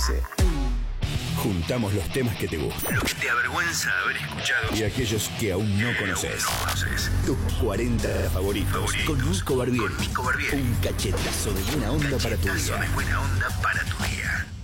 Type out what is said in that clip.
Juntamos los temas que te gustan, Lo que te avergüenza haber escuchado y aquellos que aún no conoces. Tus 40 favoritos. Con Nico Barbieri. Un cachetazo de buena onda para tu día. buena onda para tu día.